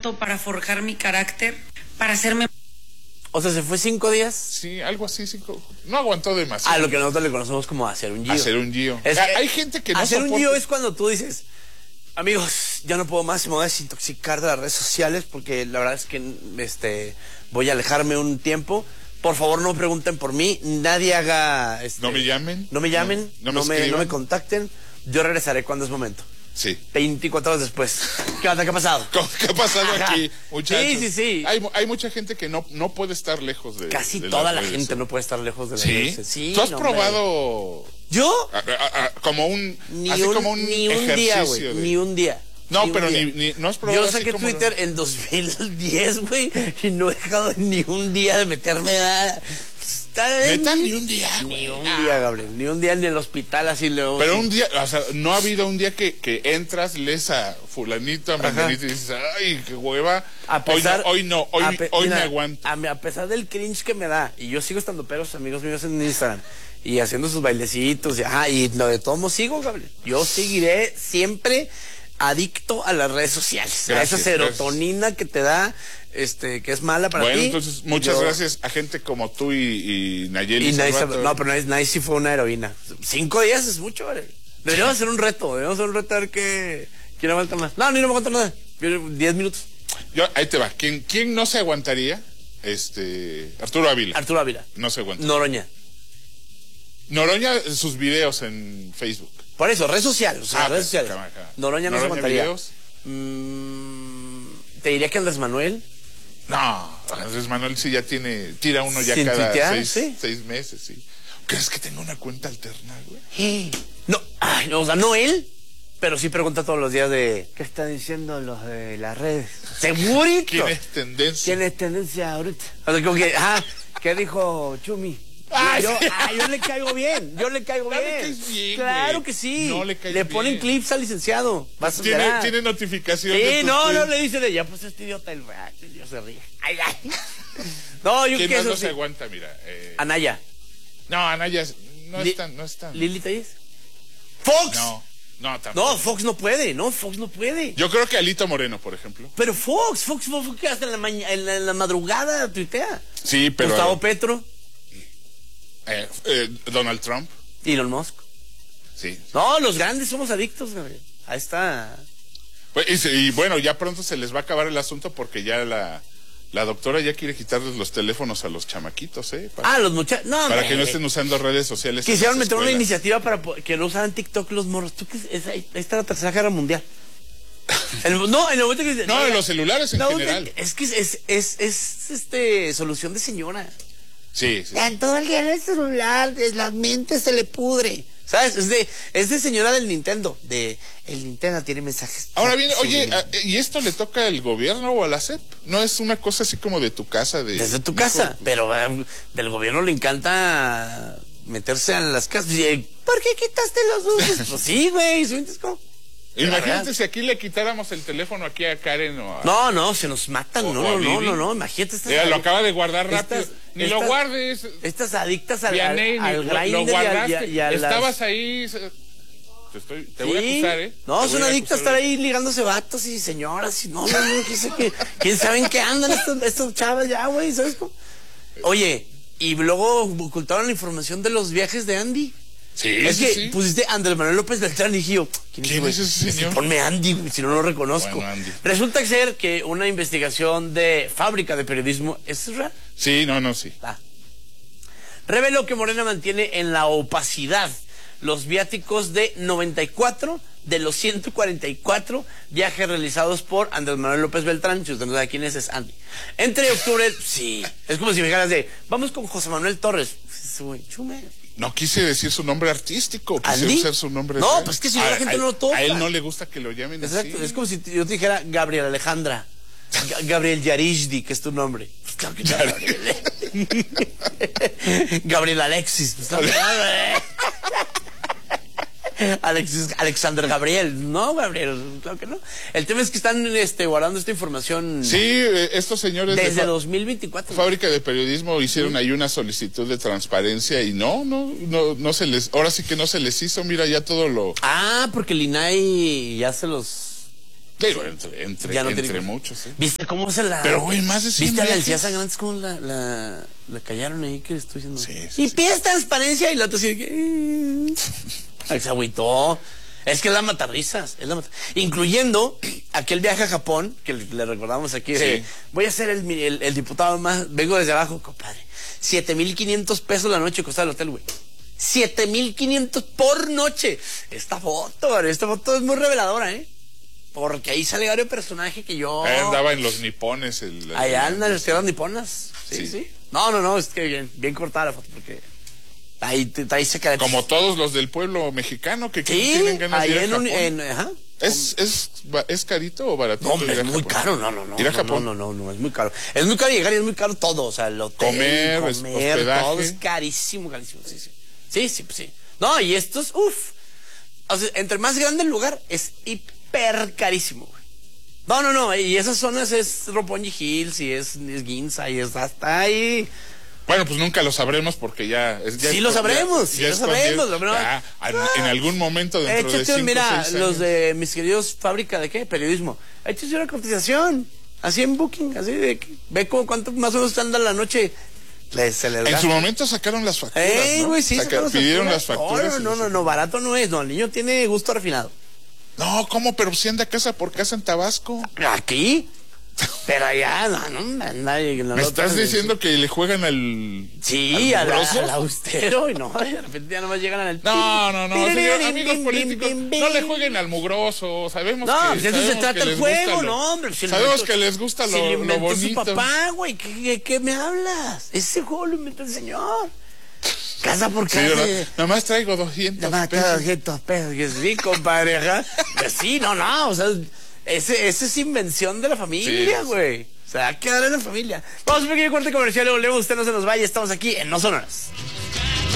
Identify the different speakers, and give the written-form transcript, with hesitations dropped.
Speaker 1: para forjar mi carácter, para hacerme...
Speaker 2: O sea, ¿se fue 5 días?
Speaker 3: Sí, algo así, 5. No aguantó demasiado.
Speaker 2: Lo que nosotros le conocemos como hacer un gio.
Speaker 3: Hacer un gio. Hay gente que no
Speaker 2: hacer un gio es cuando tú dices, amigos, ya no puedo más, me voy a desintoxicar de las redes sociales porque la verdad es que voy a alejarme un tiempo. Por favor, no pregunten por mí, nadie haga...
Speaker 3: no me llamen.
Speaker 2: No me llamen, no me contacten. Yo regresaré cuando es momento.
Speaker 3: Sí.
Speaker 2: 24 horas después. ¿Qué onda? ¿Qué ha pasado?
Speaker 3: ¿Qué ha pasado aquí, muchachos?
Speaker 2: Sí.
Speaker 3: Hay mucha gente que no puede estar lejos de...
Speaker 2: Casi
Speaker 3: de
Speaker 2: toda la
Speaker 3: redes.
Speaker 2: gente no puede estar lejos de las redes.
Speaker 3: Sí. ¿Tú has probado...
Speaker 2: ¿Yo?
Speaker 3: Como un...
Speaker 2: Ni
Speaker 3: ejercicio
Speaker 2: día, güey. Ni un día.
Speaker 3: No, pero ni no has probado.
Speaker 2: Yo saqué Twitter en 2010, güey, y no he dejado ni un día de meterme a...
Speaker 3: ¿Neta? Ni un día,
Speaker 2: güey. Ni un día, Gabriel. Ni un día en el hospital así luego.
Speaker 3: Pero un día, o sea, no ha habido un día que entras, lees a fulanito, a menganito y dices, ay, qué hueva. Hoy me aguanto.
Speaker 2: A pesar del cringe que me da, y yo sigo estando peros amigos míos en Instagram, y haciendo sus bailecitos, y lo de todo sigo, Gabriel. Yo seguiré siempre adicto a las redes sociales.
Speaker 3: Gracias,
Speaker 2: a esa serotonina que te da, que es mala para ti.
Speaker 3: Bueno, entonces, muchas gracias a gente como tú y Nayeli.
Speaker 2: No, pero Nayeli sí fue una heroína. 5 días es mucho, ¿vale? Deberíamos hacer un reto. A ver quién aguanta más. No me aguanta nada. 10 minutos.
Speaker 3: Ahí te va. ¿Quién no se aguantaría? Arturo Ávila. No se aguanta.
Speaker 2: Noroña,
Speaker 3: sus videos en Facebook.
Speaker 2: Por eso, redes sociales. Redes sociales. Noroña no se aguantaría.
Speaker 3: Videos.
Speaker 2: Te diría que Andrés Manuel.
Speaker 3: No, Andrés Manuel sí ya tira uno ya cada 6 meses, sí. ¿Crees que tenga una cuenta alterna, güey?
Speaker 2: No, o sea, no él, pero sí pregunta todos los días de... ¿Qué están diciendo los de las redes? ¡Segurito!
Speaker 3: ¿Quién es tendencia
Speaker 2: ahorita? O sea, como que, ¿qué dijo Chumi? Yo le caigo bien. Claro que sí.
Speaker 3: No le
Speaker 2: ponen
Speaker 3: bien.
Speaker 2: Clips al licenciado.
Speaker 3: Tiene notificación.
Speaker 2: Sí, no le dice ya pues este idiota el Dios se ríe. Ay. No, yo
Speaker 3: ¿Quién no se aguanta? Mira.
Speaker 2: Anaya.
Speaker 3: No, Anaya no está.
Speaker 2: ¿Lili Telles? ¡Fox!
Speaker 3: No, tampoco.
Speaker 2: No, Fox no puede.
Speaker 3: Yo creo que Alito Moreno, por ejemplo.
Speaker 2: Pero Fox que hasta en la madrugada tuitea.
Speaker 3: Sí, pero...
Speaker 2: Gustavo Petro.
Speaker 3: Donald Trump.
Speaker 2: Elon Musk.
Speaker 3: Sí.
Speaker 2: No, los grandes somos adictos, Gabriel. Ahí está.
Speaker 3: Pues, y bueno, ya pronto se les va a acabar el asunto porque ya la doctora ya quiere quitarles los teléfonos a los chamaquitos,
Speaker 2: los muchachos. No,
Speaker 3: para que no estén usando redes sociales.
Speaker 2: Quisieron meter una iniciativa para que no usaran TikTok los morros. Ahí está la Tercera Guerra Mundial. En el momento que...
Speaker 3: en los celulares en general.
Speaker 2: Es que es solución de señora.
Speaker 3: Sí.
Speaker 2: Todo el día en el celular, la mente se le pudre. ¿Sabes? Es de señora del Nintendo. El Nintendo tiene mensajes.
Speaker 3: Ahora bien, oye, ¿y esto le toca al gobierno o a la SEP? ¿No es una cosa así como de tu casa?
Speaker 2: Desde tu casa, pero del gobierno le encanta meterse en las casas. ¿Por qué quitaste los dulces? Pues sí, güey, ¿sientes cómo?
Speaker 3: Imagínate si aquí le quitáramos el teléfono aquí a Karen o a...
Speaker 2: No, se nos matan. No, imagínate.
Speaker 3: Lo acaba de guardar rápido. Ni lo guardes.
Speaker 2: Estas adictas al
Speaker 3: Grindr lo guardaste. Y Estabas ahí... Te voy a acusar,
Speaker 2: No, son adictas a estar ahí ligándose vatos y señoras y no, ¿quién sabe en qué andan estos chavas ya, güey? ¿Sabes cómo? Oye, y luego ocultaron la información de los viajes de Andy.
Speaker 3: Sí,
Speaker 2: que pusiste Andrés Manuel López Beltrán y dije yo,
Speaker 3: ¿quién es ese señor?
Speaker 2: Ponme Andy, si no lo reconozco.
Speaker 3: Bueno, Andy.
Speaker 2: Resulta ser que una investigación de Fábrica de Periodismo, ¿es real?
Speaker 3: Sí, sí.
Speaker 2: Reveló que Morena mantiene en la opacidad los viáticos de 94 de los 144 viajes realizados por Andrés Manuel López Beltrán. Si usted no sabe quién es Andy. Entre octubre, sí, es como si me dijeras vamos con José Manuel Torres. Chume.
Speaker 3: No quise decir su nombre artístico, quise usar su nombre.
Speaker 2: No, pues que si no la gente no lo toca.
Speaker 3: A él no le gusta que lo llamen así.
Speaker 2: Exacto, es como si yo te dijera Gabriel Alejandra, Gabriel Yarishdi, que es tu nombre. Pues claro que no. Gabriel Alexis. Pues claro que no. Alexander Gabriel. No, Gabriel, claro que no. El tema es que están guardando esta información.
Speaker 3: Sí, estos señores
Speaker 2: desde 2024.
Speaker 3: Fábrica de Periodismo hicieron ahí una solicitud de transparencia y no se les, ahora sí que no se les hizo, mira ya todo lo...
Speaker 2: Porque el INAI ya se los
Speaker 3: Pero entre muchos, ¿eh?
Speaker 2: ¿Viste cómo se la...
Speaker 3: Pero, güey, más de 100
Speaker 2: ¿Viste a la
Speaker 3: viajes?
Speaker 2: Encía Sangrante cómo la callaron ahí que estoy diciendo?
Speaker 3: Sí,
Speaker 2: y pides transparencia y la otra así de que... Ay, se agüitó. Es que es la matarrisas, incluyendo aquel viaje a Japón, que le recordamos aquí, de, voy a ser el diputado más, vengo desde abajo, compadre, 7,500 pesos la noche costaba el hotel, güey. 7,500 por noche. Esta foto es muy reveladora, porque ahí sale varios personajes que yo...
Speaker 3: Ahí andaba en los nipones.
Speaker 2: Allá andan en las tierras niponas. Sí. No, es que bien cortada la foto, porque... Ahí se queda.
Speaker 3: Como todos los del pueblo mexicano que tienen ganas de ir a Japón.
Speaker 2: Ajá.
Speaker 3: ¿Es carito o barato?
Speaker 2: No, hombre, es muy caro, no.
Speaker 3: ¿Ir a Japón?
Speaker 2: No, es muy caro. Es muy caro llegar y es muy caro todo, o sea, el hotel, comer,
Speaker 3: hospedaje.
Speaker 2: Todo es carísimo, sí. No, y esto es, o sea, entre más grande el lugar, es hiper carísimo, güey. No, y esas zonas es Roppongi Hills, y es Ginza, y es hasta ahí...
Speaker 3: Bueno, pues nunca lo sabremos porque
Speaker 2: sí lo sabremos.
Speaker 3: En algún momento dentro de 5 o 6 años.
Speaker 2: Los de mis queridos fábrica de periodismo, échese una cotización, así en Booking, así de ve cuánto más o menos anda la noche.
Speaker 3: En su momento sacaron las facturas, ¿no?
Speaker 2: Güey, sí,
Speaker 3: pidieron las facturas.
Speaker 2: No, barato no es, el niño tiene gusto refinado.
Speaker 3: No, ¿cómo? Pero si anda casa por casa en Tabasco.
Speaker 2: ¿Aquí? Pero allá, nadie.
Speaker 3: ¿Me estás diciendo que le juegan al...
Speaker 2: Sí, al austero, y no, de repente ya nomás llegan al...
Speaker 3: No, señor, amigos políticos, no le jueguen al mugroso, sabemos que...
Speaker 2: No, pues eso se trata el juego, no, hombre.
Speaker 3: Sabemos que les gusta lo bonito.
Speaker 2: Su papá, güey, ¿qué me hablas? Ese juego lo inventó el señor. Casa por casa.
Speaker 3: Sí, nada más traigo 200 pesos.
Speaker 2: Nada más traigo 200 pesos, que sí, compadre, ajá. Sí, o sea... Ese es invención de la familia, güey. O sea, hay que darle a la familia. Vamos a un pequeño corte comercial, luego usted no se nos vaya, estamos aquí en No Sonoras.